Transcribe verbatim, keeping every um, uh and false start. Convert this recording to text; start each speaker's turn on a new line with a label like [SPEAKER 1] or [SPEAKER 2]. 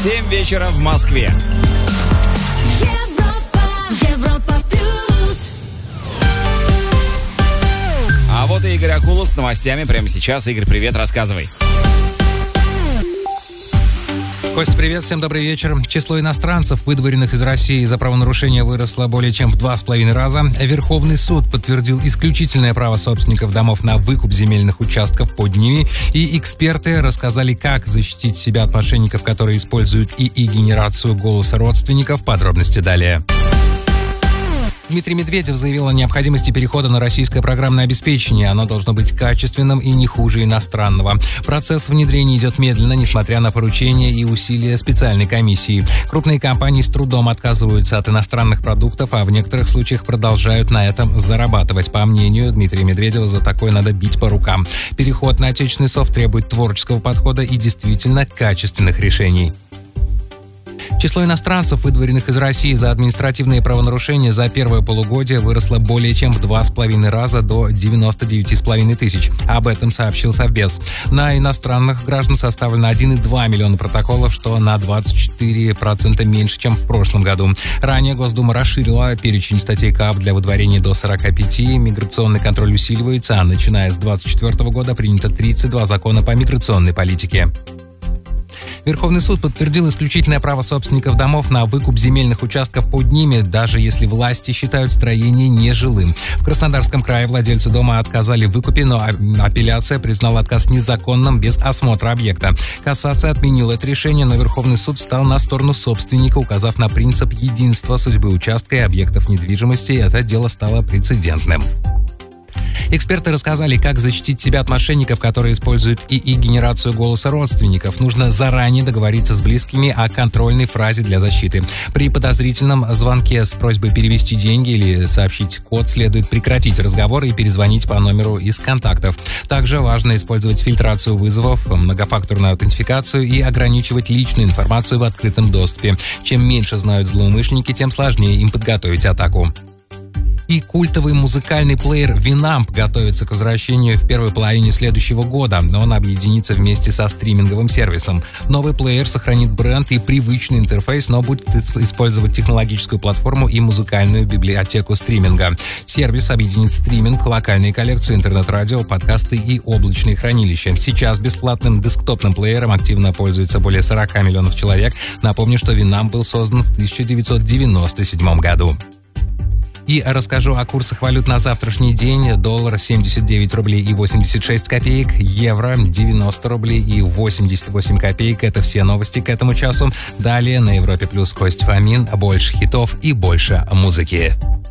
[SPEAKER 1] семь вечера в Москве.
[SPEAKER 2] Европа, Европа плюс.
[SPEAKER 1] А вот и Игорь Акулов с новостями прямо сейчас. Игорь, привет, рассказывай.
[SPEAKER 3] Кость, привет, всем добрый вечер. Число иностранцев, выдворенных из России за правонарушение, выросло более чем в два с половиной раза. Верховный суд подтвердил исключительное право собственников домов на выкуп земельных участков под ними. И эксперты рассказали, как защитить себя от мошенников, которые используют ИИ-генерацию голоса родственников. Подробности далее. Дмитрий Медведев заявил о необходимости перехода на российское программное обеспечение. Оно должно быть качественным и не хуже иностранного. Процесс внедрения идет медленно, несмотря на поручения и усилия специальной комиссии. Крупные компании с трудом отказываются от иностранных продуктов, а в некоторых случаях продолжают на этом зарабатывать. По мнению Дмитрия Медведева, за такое надо бить по рукам. Переход на отечественный софт требует творческого подхода и действительно качественных решений. Число иностранцев, выдворенных из России за административные правонарушения, за первое полугодие выросло более чем в два с половиной раза до девяноста девяти с половиной тысяч. Об этом сообщил Совбез. На иностранных граждан составлено один и два миллиона протоколов, что на двадцать четыре процента меньше, чем в прошлом году. Ранее Госдума расширила перечень статей КАП для выдворения до сорока пяти. Миграционный контроль усиливается, а начиная с двадцать четвёртого года принято тридцать два закона по миграционной политике. Верховный суд подтвердил исключительное право собственников домов на выкуп земельных участков под ними, даже если власти считают строение нежилым. В Краснодарском крае владельцы дома отказали в выкупе, но апелляция признала отказ незаконным без осмотра объекта. Кассация отменила это решение, но Верховный суд встал на сторону собственника, указав на принцип единства судьбы участка и объектов недвижимости. Это дело стало прецедентным. Эксперты рассказали, как защитить себя от мошенников, которые используют ИИ-генерацию голоса родственников. Нужно заранее договориться с близкими о контрольной фразе для защиты. При подозрительном звонке с просьбой перевести деньги или сообщить код следует прекратить разговор и перезвонить по номеру из контактов. Также важно использовать фильтрацию вызовов, многофакторную аутентификацию и ограничивать личную информацию в открытом доступе. Чем меньше знают злоумышленники, тем сложнее им подготовить атаку. И культовый музыкальный плеер Winamp готовится к возвращению в первой половине следующего года, но он объединится вместе со стриминговым сервисом. Новый плеер сохранит бренд и привычный интерфейс, но будет использовать технологическую платформу и музыкальную библиотеку стриминга. Сервис объединит стриминг, локальные коллекции, интернет-радио, подкасты и облачные хранилища. Сейчас бесплатным десктопным плеером активно пользуется более сорока миллионов человек. Напомню, что Winamp был создан в тысяча девятьсот девяносто седьмом году. И расскажу о курсах валют на завтрашний день. Доллар семьдесят девять рублей и восемьдесят шесть копеек, евро девяносто рублей и восемьдесят восемь копеек. Это все новости к этому часу. Далее на Европе плюс Кость Фомин. Больше хитов и больше музыки.